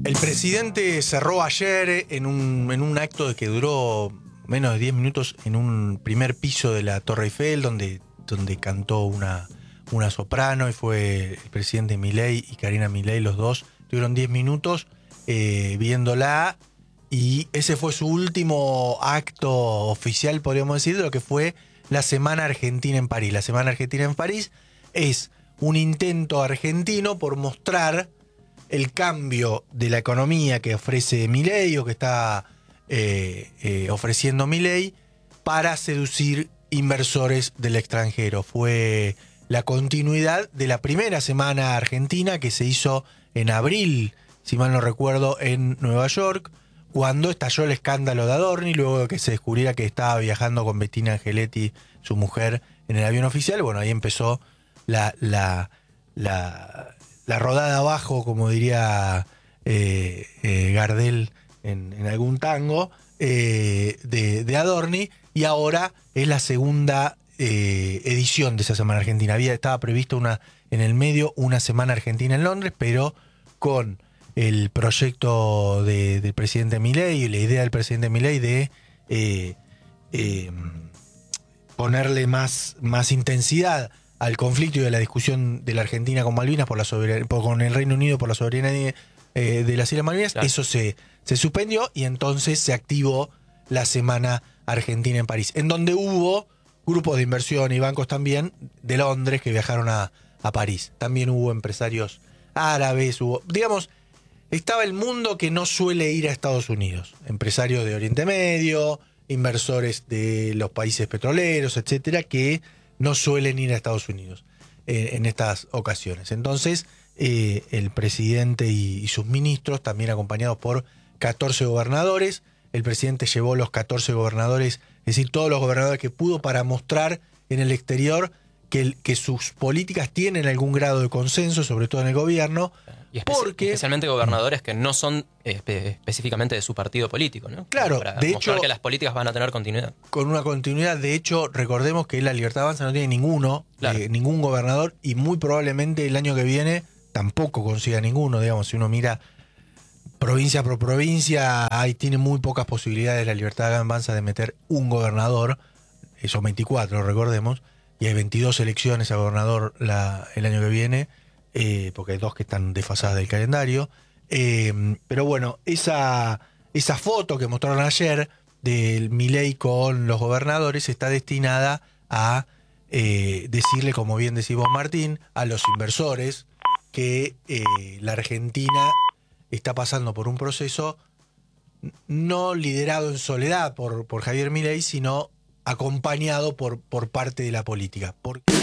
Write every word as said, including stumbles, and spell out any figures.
El presidente cerró ayer en un, en un acto que duró menos de diez minutos en un primer piso de la Torre Eiffel, donde, donde cantó una, una soprano, y fue el presidente Milei y Karina Milei, los dos, tuvieron diez minutos eh, viéndola, y ese fue su último acto oficial, podríamos decir, de lo que fue la Semana Argentina en París. La Semana Argentina en París es un intento argentino por mostrar el cambio de la economía que ofrece Milei o que está eh, eh, ofreciendo Milei para seducir inversores del extranjero. Fue la continuidad de la primera semana argentina que se hizo en abril, si mal no recuerdo, en Nueva York, cuando estalló el escándalo de Adorni, luego de que se descubriera que estaba viajando con Bettina Angeletti, su mujer, en el avión oficial. Bueno, ahí empezó la... la, la La rodada abajo, como diría eh, eh, Gardel en, en algún tango, eh, de, de Adorni, y ahora es la segunda eh, edición de esa Semana Argentina. Había, estaba prevista una, en el medio una Semana Argentina en Londres, pero con el proyecto de, del presidente Milei y la idea del presidente Milei de eh, eh, ponerle más, más intensidad al conflicto y a la discusión de la Argentina con Malvinas por la soberanía, con el Reino Unido por la soberanía eh, de las Islas Malvinas, claro. Eso se, se suspendió, y entonces se activó la Semana Argentina en París, en donde hubo grupos de inversión y bancos también de Londres que viajaron a, a París. También hubo empresarios árabes, hubo, digamos, estaba el mundo que no suele ir a Estados Unidos, empresarios de Oriente Medio, inversores de los países petroleros, etcétera, que no suelen ir a Estados Unidos eh, en estas ocasiones. Entonces, eh, el presidente y, y sus ministros, también acompañados por catorce gobernadores, el presidente llevó los catorce gobernadores, es decir, todos los gobernadores que pudo, para mostrar en el exterior que, el, que sus políticas tienen algún grado de consenso, sobre todo en el gobierno. Y espe porque, especialmente gobernadores que no son espe específicamente de su partido político, ¿no? Claro, para de mostrar hecho, que las políticas van a tener continuidad. Con una continuidad. De hecho, recordemos que la Libertad Avanza no tiene ninguno, claro. eh, ningún gobernador, y muy probablemente el año que viene tampoco consiga ninguno. Digamos, si uno mira provincia por provincia, ahí tiene muy pocas posibilidades la Libertad Avanza de meter un gobernador. Son veinticuatro, recordemos, y hay veintidós elecciones a gobernador la, el año que viene. Eh, porque hay dos que están desfasadas del calendario. Eh, pero bueno, esa, esa foto que mostraron ayer del Milei con los gobernadores está destinada a eh, decirle, como bien decís vos, Martín, a los inversores que eh, la Argentina está pasando por un proceso no liderado en soledad por, por Javier Milei, sino acompañado por, por parte de la política. Porque